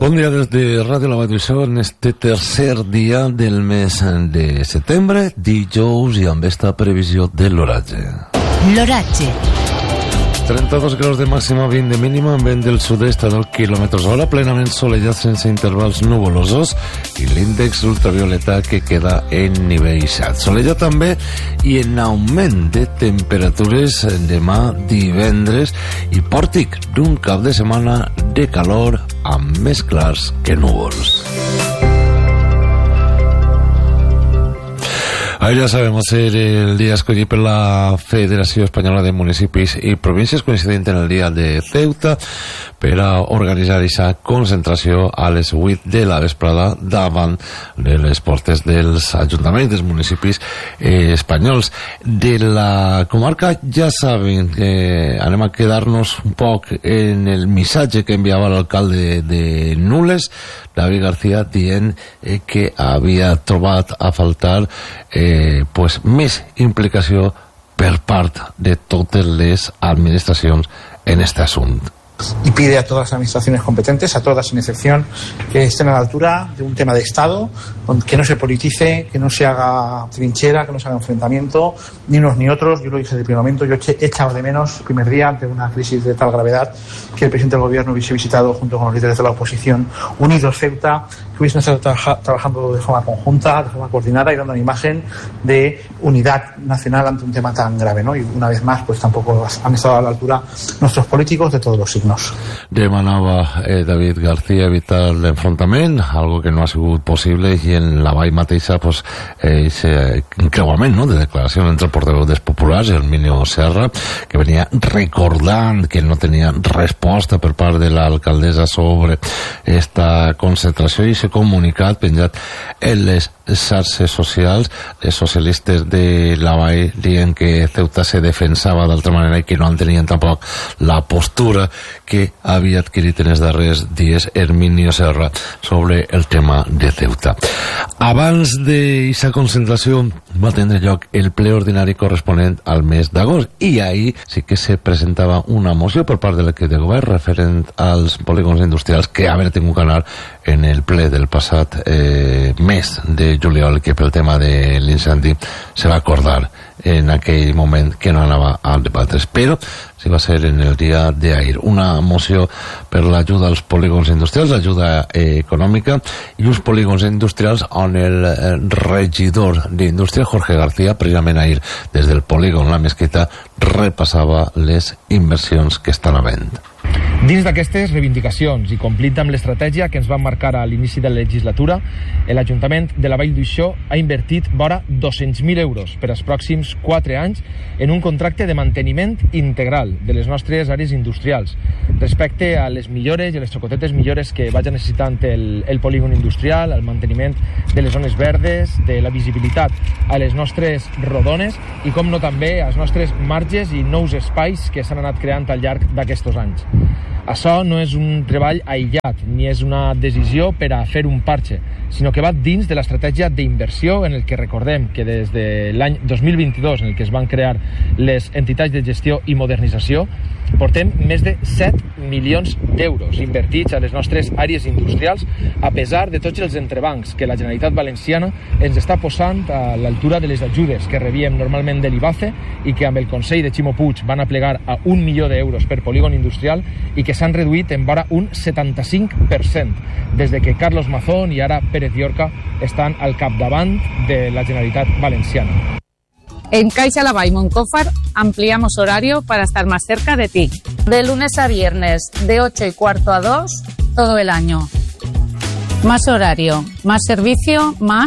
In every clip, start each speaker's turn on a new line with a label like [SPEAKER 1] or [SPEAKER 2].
[SPEAKER 1] Bon dia des de Ràdio La Vall en este tercer dia del mes de setembre, dijous, i amb esta previsió de l'oratge.
[SPEAKER 2] L'oratge.
[SPEAKER 1] 32 graus de màxima, 20 de mínima, amb vent del sud-est a 10 km/h, plenament solellat sense intervals nuvolosos, i l'índex ultravioleta que queda en nivell 7. Solellat també i en augment de temperatures demà divendres i pòrtic d'un cap de setmana de calor amb més clars que núvols. Ahí ya sabemos, el día escollit per la Federació Espanyola de Municipis i Províncies, coincidint en el dia de Ceuta, per a organitzar aquesta concentració a les 8 de la vesprada davant de les portes dels ajuntaments dels municipis espanyols. De la comarca ja saben que anem a quedar-nos un poc en el missatge que enviava l'alcalde de Nules, David García, dient que havia trobat a faltar més implicació per part de totes les administracions en este assumpte.
[SPEAKER 3] Y pide a todas las administraciones competentes, a todas sin excepción, que estén a la altura de un tema de Estado, que no se politice, que no se haga trinchera, que no se haga enfrentamiento, ni unos ni otros. Yo lo dije desde el primer momento, yo he echado de menos el primer día, ante una crisis de tal gravedad, que el presidente del gobierno hubiese visitado junto con los líderes de la oposición unidos Ceuta, que hubiesen estado trabajando de forma conjunta, de forma coordinada y dando una imagen de unidad nacional ante un tema tan grave, ¿no? Y una vez más, pues tampoco han estado a la altura nuestros políticos de todos los signos.
[SPEAKER 1] Demanava David García evitar l'enfrontament, algo que no ha sigut possible, i en la vall mateixa ese encreuament, no?, de declaració entre el portaveu dels populars, el Minio Serra, que venia recordant que no tenia resposta per part de l'alcaldessa sobre esta concentració, i ese comunicat penjat en les xarxes socials. Les socialistes de la vall dient que Ceuta se defensava d'altra manera i que no entenien tampoc la postura que havia adquirit en els darrers dies Herminio Serra sobre el tema de Ceuta. Abans d'aquesta concentració va tindre lloc el ple ordinari corresponent al mes d'agost, i ahir sí que se presentava una moció per part de l'equip de govern referent als polígons industrials que haver tingut que anar en el ple del passat mes de juliol, que pel tema de l'incendi se va acordar en aquell moment que no anava a debatre's, però sí va ser en el dia d'ahir. Una moció per l'ajuda als polígons industrials, ajuda econòmica, i uns polígons industrials on el regidor d'Indústria, Jorge García, precisament ahir des del polígon La Mesquita, repassava les inversions que estan havent.
[SPEAKER 4] Dins d'aquestes reivindicacions i complint amb l'estratègia que ens van marcar a l'inici de la legislatura, l'Ajuntament de la Vall d'Uixó ha invertit vora 200.000 euros per als pròxims 4 anys en un contracte de manteniment integral de les nostres àrees industrials respecte a les millores i a les xocotetes millores que vagi necessitant el polígon industrial, el manteniment de les zones verdes, de la visibilitat a les nostres rodones i, com no, també als nostres marges i nous espais que s'han anat creant al llarg d'aquests anys. Això no és un treball aïllat, ni és una decisió per a fer un parche, sinó que va dins de l'estratègia d'inversió en el que recordem que des de l'any 2022, en el que es van crear les entitats de gestió i modernització, portem més de 7 milions d'euros invertits a les nostres àrees industrials, a pesar de tots els entrebancs que la Generalitat Valenciana ens està posant a l'altura de les ajudes que rebíem normalment de l'IBACE i que amb el Consell de Ximo Puig van aplegar a 1 milió d'euros per polígon industrial i que s'han reduït en vora un 75% des de que Carlos Mazón i ara Pérez Llorca estan al capdavant de la Generalitat Valenciana.
[SPEAKER 5] En Caixa La Vall Moncófar ampliamos horario para estar más cerca de ti. De lunes a viernes, de 8:15 a 2, todo el año. Más horario, más servicio, más...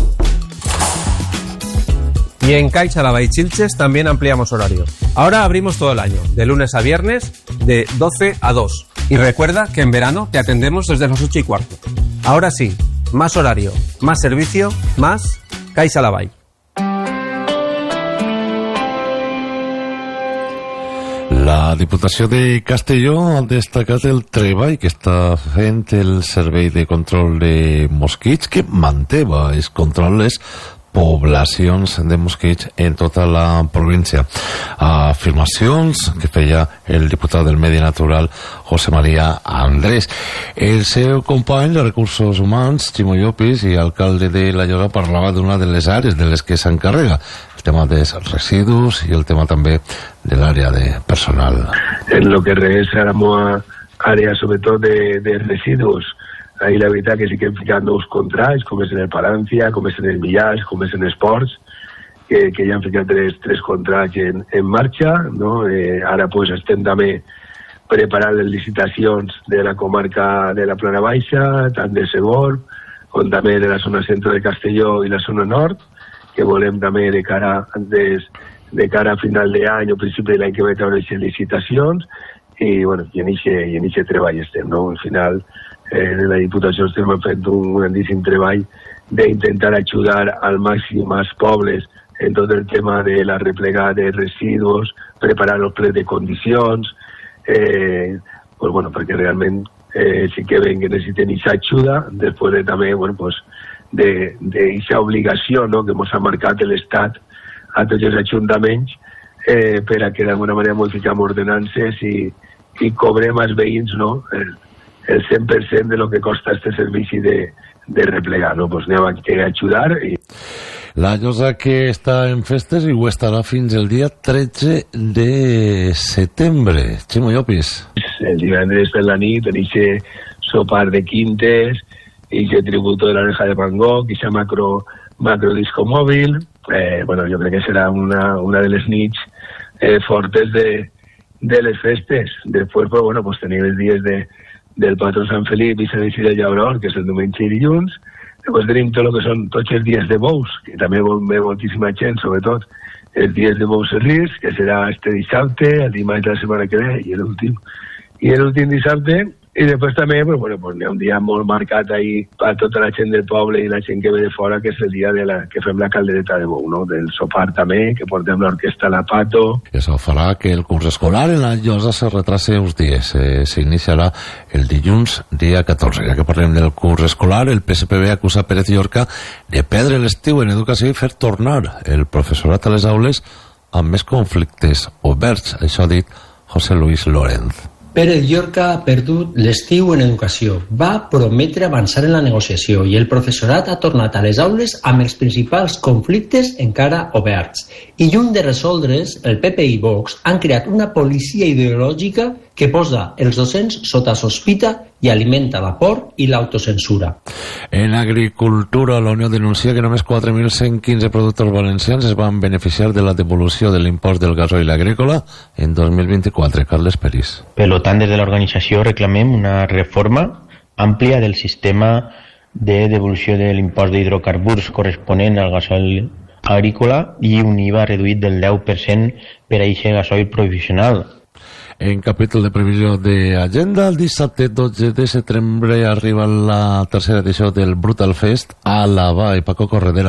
[SPEAKER 6] Y en Caixa La Vall Chilches también ampliamos horario. Ahora abrimos todo el año, de lunes a viernes, de 12 a 2. Y recuerda que en verano te atendemos desde las 8:15. Ahora sí, más horario, más servicio, más Caixa La Vall.
[SPEAKER 1] La Diputació de Castelló ha destacat el treball que està fent el Servei de Control de Mosquits, que manté els controls poblacions de mosquits en tota la província. Afirmacions que feia el diputat del Medi Natural José María Andrés. El seu company de Recursos Humans, Ximo Llopis, i alcalde de La Llosa, parlava d'una de les àrees de les que s'encarrega, el tema dels residus i el tema també de l'àrea de personal.
[SPEAKER 2] En lo que regresa a la meva àrea, sobretot de residus, ahí la veritat que sí que hem ficat nous contrats, com és en el Palància, com és en el Millars, com és en Esports, que ja han ficat tres contrats en marxa, no? Ara pues estem també preparant les licitacions de la comarca de la Plana Baixa, tant de Segor, com també de la zona centre de Castelló i la zona nord, que volem també de cara a final d'any o principi de l'any que ve treure les licitacions, i bueno, i en aquest treball estem, no? Al final, en la Diputació estem fent un grandíssim treball d'intentar ajudar al màxim als pobles en tot el tema de la replegada de residus, preparar els plens de condicions, pues bueno, perquè realment sí que ven que necessiten aquesta ajuda, després de també, bueno, pues, d'aquesta obligació, no?, que ens ha marcat l'Estat a tots els ajuntaments per a que d'alguna manera modifiquem ordenances i cobrem als veïns, no?, el 100% de lo que costa este servici de replegar, no? Pues anem a ajudar.
[SPEAKER 1] La Llosa que està en festes i ho estarà fins el dia 13 de setembre. Ximo Llopis.
[SPEAKER 2] El divendres per la nit, en aquest sopar de quintes, aquest tributo de l'Oreja de Van Gogh, aquest macro disco mòbil, bueno, jo crec que serà una de les nits fortes de les festes. Després, pues, bueno, pues tenim els dies del patró Sant Felip i Sant Isidre Llauró, que és el diumenge i dilluns. Després tenim tot el que són tots els dies de bous, que també ve moltíssima gent, sobretot els dies de bous Serrís, que serà este dissabte, el dimarts de la setmana que ve, i l'últim dissabte. I després també, bueno, hi ha un dia molt marcat ahí per tota la gent del poble i la gent que ve de fora, que és el dia que fem la caldereta de bou, no? Del sopar també, que portem l'orquestra La Pato.
[SPEAKER 1] Això farà que el curs escolar en la Llosa se retrase uns dies. S'iniciarà el dilluns, dia 14. Ja que parlem del curs escolar, el PSPB acusa Pérez Llorca de perdre l'estiu en educació i fer tornar el professorat a les aules amb més conflictes oberts. Això ha dit José Luis Lorenz.
[SPEAKER 7] Pérez Llorca ha perdut l'estiu en educació. Va prometre avançar en la negociació i el professorat ha tornat a les aules amb els principals conflictes encara oberts. I lluny de resoldre's, el PP i Vox han creat una policia ideològica que posa els docents sota sospita i alimenta la por i l'autocensura.
[SPEAKER 1] En agricultura, la Unió denuncia que només 4.115 productors valencians es van beneficiar de la devolució de l'impost del gasoil agrícola en 2024. Carles Peris.
[SPEAKER 8] Per tant, des de l'organització reclamem una reforma àmplia del sistema de devolució de l'impost d'hidrocarburs corresponent al gasoil agrícola i un IVA reduït del 10% per a aquest gasoil provisional.
[SPEAKER 1] En capítol de previsió d'agenda, el dissabte 12 de setembre arriba la tercera edició del Brutal Fest a la Vall. Paco Corredera.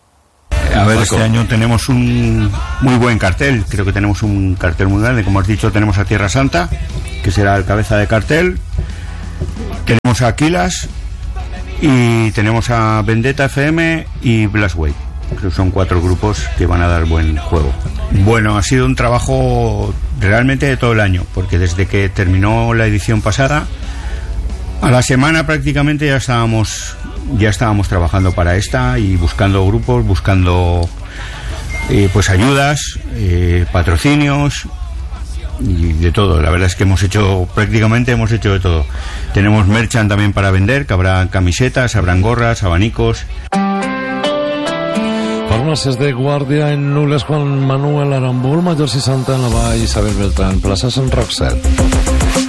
[SPEAKER 9] A ver, este año tenemos un muy buen cartel. Creo que tenemos un cartel muy grande. Como has dicho, tenemos a Tierra Santa, que será el cabeza de cartel. Tenemos a Aquilas y tenemos a Vendetta FM y Blastway. Creo que son 4 grupos que van a dar buen juego. Bueno, ha sido un trabajo realmente de todo el año, porque desde que terminó la edición pasada, a la semana prácticamente ya estábamos trabajando para esta y buscando grupos, buscando pues ayudas, patrocinios y de todo. La verdad es que hemos hecho de todo. Tenemos merchan también para vender, que habrá camisetas, habrán gorras, abanicos.
[SPEAKER 1] Farmàcies de Guàrdia en Nules, Juan Manuel Arambul, Major 60 en la Vall, Isabel Beltrán, plaça Sant Roc 7.